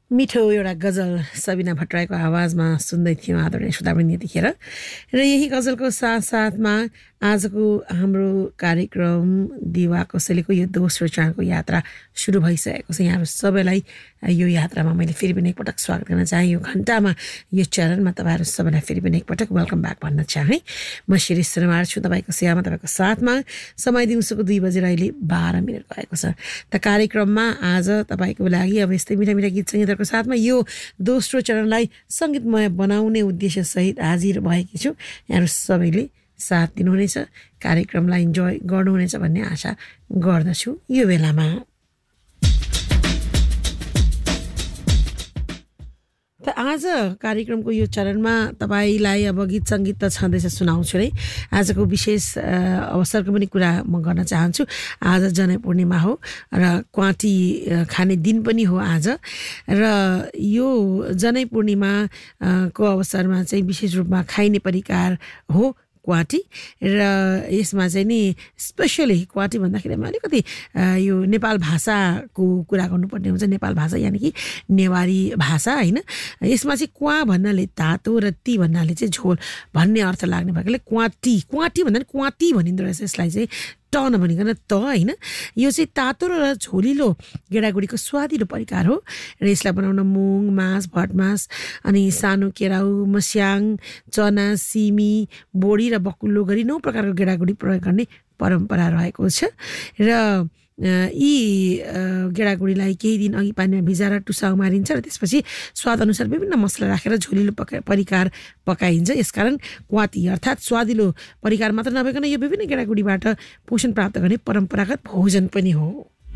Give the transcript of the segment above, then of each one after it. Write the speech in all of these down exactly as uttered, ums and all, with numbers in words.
मिठो एउटा गजल सबिना भट्टराईको आवाजमा सुन्दै थियौँ आदरणीय श्रोतावृन्द यतिखेर। र यही गजलको साथसाथमा आजको हाम्रो कार्यक्रम दिवा कसैलेको यो दोस्रो चरणको यात्रा सुरु भइसकेको छ। यहाँहरू सबैलाई यो यात्रामा मैले फेरि पनि एकपटक स्वागत गर्न चाहेँ। यो घन्टामा यो चरणमा तपाईँहरू सबैलाई फेरि पनि एकपटक वेलकम ब्याक भन्न चाहेँ। म शिरीष सुनवार छु तपाईँको सेवामा, तपाईँको साथमा। समय दिउँसोको दुई बजेर अहिले बाह्र मिनट भएको छ। त कार्यक्रममा आज तपाईँको लागि अब यस्तै मिठा मिठा गीत सङ्गीतहरूको साथमा यो दोस्रो चरणलाई सङ्गीतमय बनाउने उद्देश्यसहित हाजिर भएकी छु। यहाँहरू सबैले साथ दिनुहुनेछ, कार्यक्रमलाई इन्जोय गर्नुहुनेछ भन्ने आशा गर्दछु। यो बेलामा त आज कार्यक्रमको यो चरणमा तपाईँलाई अब गीत सङ्गीत त छँदैछ, सुनाउँछु नै। आजको विशेष अवसरको पनि कुरा म गर्न चाहन्छु। आज जनै पूर्णिमा हो र क्वाटी खाने दिन पनि हो आज। र यो जनै पूर्णिमा को अवसरमा चाहिँ विशेष रूपमा खाइने परिकार हो क्वाटी। र यसमा चाहिँ नि स्पेसली क्वाटी भन्दाखेरि हामी अलिकति यो नेपाल भाषाको कुरा गर्नुपर्ने हुन्छ। नेपाल भाषा यानि कि नेवारी भाषा होइन। यसमा चाहिँ क्वा भन्नाले तातो र ती भन्नाले चाहिँ झोल भन्ने अर्थ लाग्ने भएकोले क्वाटी क्वाटी भन्दा पनि क्वाटी भनिँदो रहेछ। यसलाई चाहिँ ट नभनिकन त होइन। यो चाहिँ तातो र झोलिलो गेडागुडीको स्वादिलो परिकार हो। र यसलाई बनाउन मुङ, मास, भटमास, अनि सानो केराउ, मस्याङ, चना, सिमी, बोडी र बकुल्लो गरी नौ प्रकारको गेडागुडी प्रयोग गर्ने परम्परा रहेको छ। र यी गेडागुडीलाई केही दिन अघि पानीमा भिजाएर टुसाउ मारिन्छ र त्यसपछि स्वाद अनुसार विभिन्न मसला राखेर झोलिलो पका परिकार पकाइन्छ। यसकारण क्वाटी अर्थात् स्वादिलो परिकार मात्र नभइकन यो विभिन्न गेडागुडीबाट पोषण प्राप्त गर्ने परम्परागत भोजन पनि हो।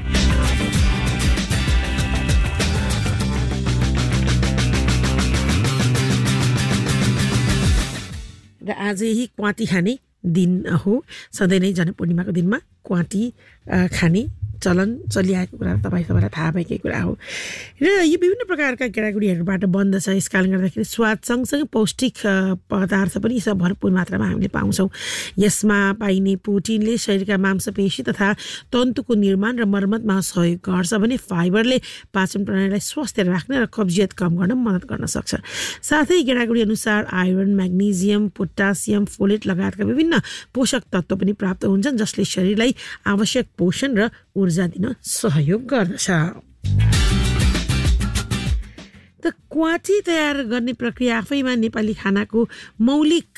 र आज यही क्वाटी खाने दिन हो। सधैँ नै जनै पूर्णिमाको दिनमा क्वाटी खाने चलन चलिआएको कुरा तपाईँ सबैलाई थाहा भएकै कुरा हो। र यो विभिन्न प्रकारका गेडागुडीहरूबाट बन्दछ। यस कारणले गर्दाखेरि स्वाद सँगसँगै पौष्टिक पदार्थ पनि सब भरपुर मात्रामा हामीले पाउँछौँ। यसमा पाइने प्रोटिनले शरीरका मांसपेशी तथा तन्तुको निर्माण र मर्मतमा सहयोग गर्छ भने फाइबरले पाचन प्रणालीलाई स्वस्थ राख्न र कब्जियत कम गर्न मद्दत गर्न सक्छ। साथै गेडागुडी अनुसार आइरन, म्याग्नेजियम, पोटासियम, फोलेट लगायतका विभिन्न पोषक तत्त्व पनि प्राप्त हुन्छन्, जसले शरीरलाई आवश्यक पोषण र ऊर्जा दिन सहयोग गर्दछ। त क्वाटी तयार गर्ने प्रक्रिया आफैमा नेपाली खानाको मौलिक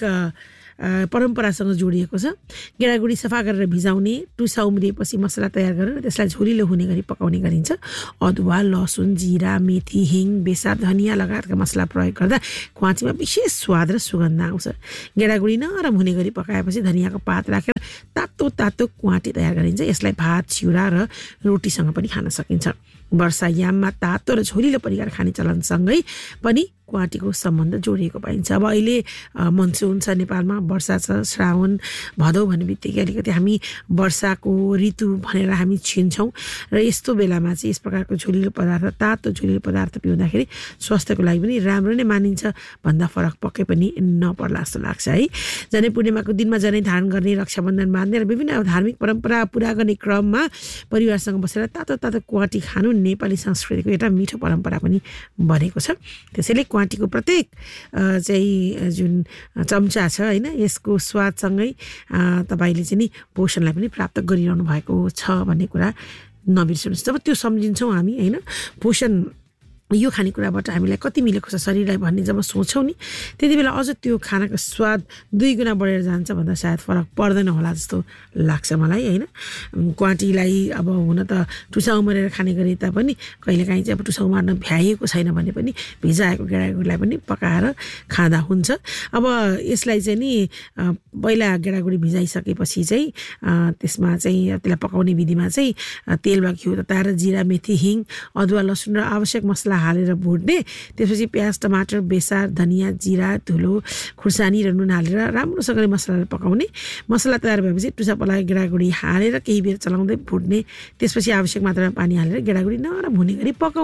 परम्परासँग जोडिएको छ। गेडागुडी सफा गरेर भिजाउने, टुसा उम्रिएपछि मसला तयार गरेर त्यसलाई झोलिलो हुने गरी पकाउने गरिन्छ। अदुवा, लसुन, जिरा, मेथी, हिङ, बेसार, धनियाँ लगायतका मसला प्रयोग गर्दा क्वाटीमा विशेष स्वाद र सुगन्ध आउँछ। गेडागुडी नरम हुने गरी पकाएपछि धनियाँको पात राखेर तातो तातो क्वाटी तयार गरिन्छ। यसलाई भात, चिउरा र रोटीसँग पनि खान सकिन्छ। वर्षायाममा तातो र झोलिलो परिकार खाने चलनसँगै पनि क्वाटीको सम्बन्ध जोडिएको पाइन्छ। अब अहिले मनसुन छ नेपालमा, वर्षा छ, श्रावण भदौ भन्ने बित्तिकै अलिकति हामी वर्षाको ऋतु भनेर हामी छिन्छौँ। र यस्तो बेलामा चाहिँ यस प्रकारको झोलिलो पदार्थ, तातो झोलिलो पदार्थ पिउँदाखेरि स्वास्थ्यको लागि पनि राम्रो नै मानिन्छ भन्दा फरक पक्कै पनि नपर्ला जस्तो लाग्छ है। जनै पूर्णिमाको दिनमा जनै धारण गर्ने, रक्षाबन्धन बाँध्ने र विभिन्न धार्मिक परम्परा पुरा गर्ने क्रममा परिवारसँग बसेर तातो तातो क्वाटी खानु नेपाली संस्कृतिको एउटा मिठो परम्परा पनि बनेको छ। त्यसैले क्वाटीको प्रत्येक चाहिँ जुन चम्चा छ होइन, यसको स्वादसँगै तपाईँले चाहिँ नि पोषणलाई पनि प्राप्त गरिरहनु भएको छ भन्ने कुरा नबिर्सनुहोस्। जब त्यो सम्झिन्छौँ हामी होइन, पोषण यो खानेकुराबाट हामीलाई कति मिलेको छ शरीरलाई भन्ने जब सोच्छौँ नि, त्यति बेला अझ त्यो खानाको स्वाद दुई गुणा बढेर जान्छ भन्दा सायद फरक पर्दैन होला जस्तो लाग्छ मलाई होइन। क्वाटीलाई अब हुन त टुसा उमारेर खाने गरे तापनि कहिलेकाहीँ चाहिँ अब टुसा उमार्न भ्याइएको छैन भने पनि भिजाएको गेडागुडीलाई पनि पकाएर खाँदा हुन्छ। अब यसलाई चाहिँ नि पहिला गेडागुडी भिजाइसकेपछि चाहिँ त्यसमा चाहिँ त्यसलाई पकाउने विधिमा चाहिँ तेल वा घिउ तताएर जिरा, मेथी, हिङ, अदुवा, लसुन र आवश्यक मसला हालेर भुट्ने। त्यसपछि प्याज, टमाटर, बेसार, धनियाँ, जिरा, धुलो, खुर्सानी र नुन हालेर राम्रोसँगले मसलाले पकाउने। मसला तयार भएपछि टुसा पलाएको गेडागुडी हालेर केही बेर चलाउँदै भुट्ने। त्यसपछि आवश्यक मात्रामा पानी हालेर गेडागुडी नरम हुने गरी पकाउने।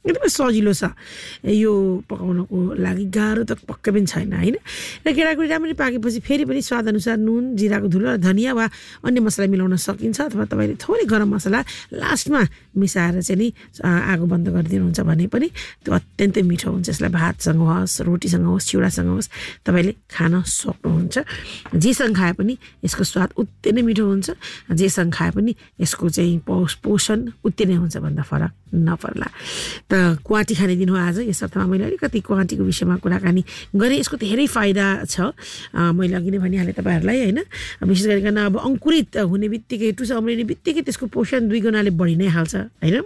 एकदमै सजिलो छ यो पकाउनको लागि, गाह्रो त पक्कै पनि छैन होइन। र गेडागुडी राम्ररी पाकेपछि फेरि पनि स्वादअनुसार नुन, जिराको धुलो र धनिया वा अन्य मसला मिलाउन सकिन्छ, अथवा तपाईँले थोरै गरम मसला लास्टमा मिसाएर चाहिँ नि आगो बन्द गरिदिनुहुन्छ भने पनि त्यो अत्यन्तै मिठो हुन्छ। यसलाई भातसँग होस्, रोटीसँग होस्, चिउरासँग होस् तपाईँले खान सक्नुहुन्छ। जेसँग खाए पनि यसको स्वाद उत्ति नै मिठो हुन्छ, जेसँग खाए पनि यसको चाहिँ पोष पोषण उत्ति नै हुन्छ भन्दा फरक नपर्ला। त क्वाटी खाने दिन हो आज, यस अर्थमा मैले अलिकति क्वाटीको विषयमा कुराकानी गरेँ। यसको धेरै फाइदा छ, मैले अघि नै भनिहालेँ तपाईँहरूलाई होइन। विशेष गरिकन अब अङ्कुरित हुने बित्तिकै, टुसा उम्रिने बित्तिकै त्यसको पोषण दुई गुणाले बढी नै हाल्छ होइन।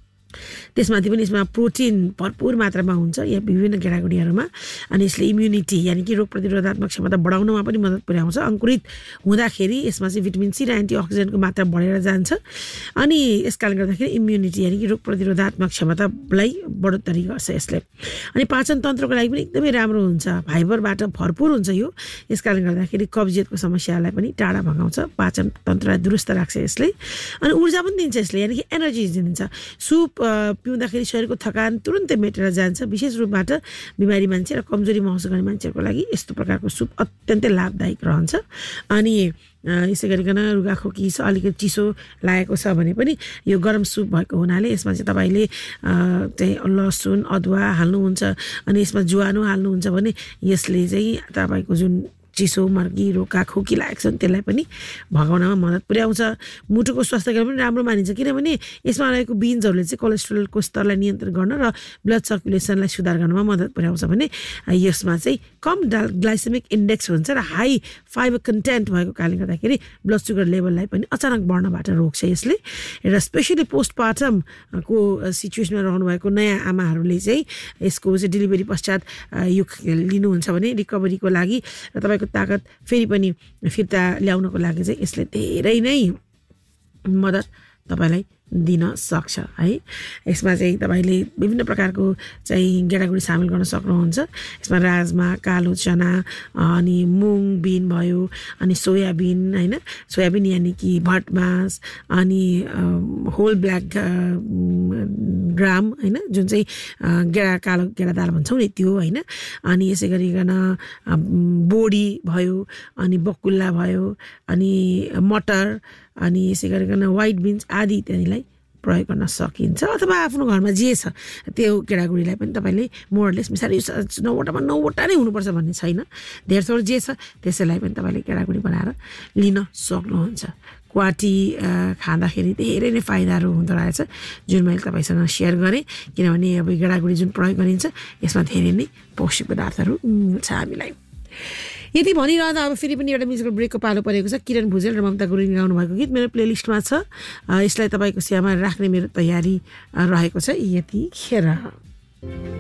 त्यसमाथि पनि यसमा प्रोटिन भरपुर मात्रामा हुन्छ या विभिन्न गेडागुडीहरूमा, अनि यसले इम्युनिटी यानि कि रोग प्रतिरोधात्मक क्षमता बढाउनमा पनि मद्दत पुर्याउँछ। अङ्कुरित हुँदाखेरि यसमा चाहिँ भिटामिन सी र एन्टिअक्सिडेन्टको मात्रा बढेर जान्छ, अनि यस कारणले गर्दाखेरि इम्युनिटी यानि कि रोग प्रतिरोधात्मक क्षमतालाई बढोत्तरी गर्छ यसले। अनि पाचन तन्त्रको लागि पनि एकदमै राम्रो हुन्छ, फाइबरबाट भरपुर हुन्छ यो, यस कारणले गर्दाखेरि कब्जियतको समस्यालाई पनि टाढा भगाउँछ, पाचन तन्त्रलाई दुरुस्त राख्छ यसले। अनि ऊर्जा पनि दिन्छ यसले, यानि कि एनर्जी दिन्छ। सुप पिउँदाखेरि शरीरको थकान तुरुन्तै मेटेर जान्छ। विशेष रूपबाट बिमारी मान्छे र कमजोरी महसुस गर्ने मान्छेहरूको लागि यस्तो प्रकारको सुप अत्यन्तै लाभदायक रहन्छ। अनि यसै गरिकन रुगाखोकी अलिकति चिसो लागेको छ भने पनि यो गरम सुप भएको हुनाले यसमा चाहिँ तपाईँले चाहिँ लसुन अदुवा हाल्नुहुन्छ, अनि यसमा ज्वानो हाल्नुहुन्छ भने यसले चाहिँ तपाईँको जुन चिसो मर्की रोका खोकी लागेको छ त्यसलाई पनि भगाउनमा मद्दत पुर्याउँछ। मुटुको स्वास्थ्यका पनि राम्रो मानिन्छ, किनभने यसमा रहेको बिन्सहरूले चाहिँ कोलेस्ट्रोलको स्तरलाई नियन्त्रण गर्न र ब्लड सर्कुलेसनलाई सुधार गर्नमा मद्दत पुर्याउँछ भने यसमा चाहिँ कम ग्लाइसेमिक इन्डेक्स हुन्छ र हाई फाइबर कन्टेन्ट भएको कारणले गर्दाखेरि ब्लड सुगर लेभललाई पनि अचानक बढ्नबाट रोक्छ यसले। र स्पेसली पोस्टपार्टमको सिचुएसनमा रहनुभएको नयाँ आमाहरूले चाहिँ यसको चाहिँ डेलिभरी पश्चात यो लिनुहुन्छ भने रिकभरीको लागि र तपाईँको ताकत फेरि पनि फिर्ता ल्याउनको लागि चाहिँ यसले धेरै नै मद्दत तपाईँलाई दिन सक्छ है। यसमा चाहिँ तपाईँले विभिन्न प्रकारको चाहिँ गेडागुडी सामेल गर्न सक्नुहुन्छ। यसमा राजमा, कालो चना, अनि मुङ बिन भयो, अनि सोयाबिन होइन, सोयाबिन यानि कि भटमास, अनि होल ब्ल्याक ग्राम होइन, जुन चाहिँ गेडा कालो गेडा दाल भन्छौँ नि त्यो होइन। अनि यसै गरिकन बोडी भयो, अनि बकुल्ला भयो, अनि मटर, अनि यसै गरिकन व्हाइट बिन्स आदि इत्यादिलाई प्रयोग गर्न सकिन्छ। अथवा आफ्नो घरमा जे छ त्यो गेडागुडीलाई पनि तपाईँले मोरलेस मिसाएर नौवटामा नौवटा नै हुनुपर्छ भन्ने छैन, धेर थोर जे छ त्यसैलाई पनि तपाईँले गेडागुडी बनाएर लिन सक्नुहुन्छ। क्वाटी खाँदाखेरि धेरै नै फाइदाहरू हुँदो रहेछ, जुन मैले तपाईँसँग सेयर गरेँ, किनभने अब गेडागुडी जुन प्रयोग गरिन्छ यसमा धेरै नै पौष्टिक पदार्थहरू मिल्छ हामीलाई। यति भनिरहँदा अब फेरि पनि एउटा म्युजिकल ब्रेकको पालो परेको छ। किरण भुजेल र ममता गुरुङ गाउनु भएको गीत मेरो प्लेलिस्टमा छ, यसलाई तपाईँको सेवामा राख्ने मेरो तयारी रहेको छ यतिखेर।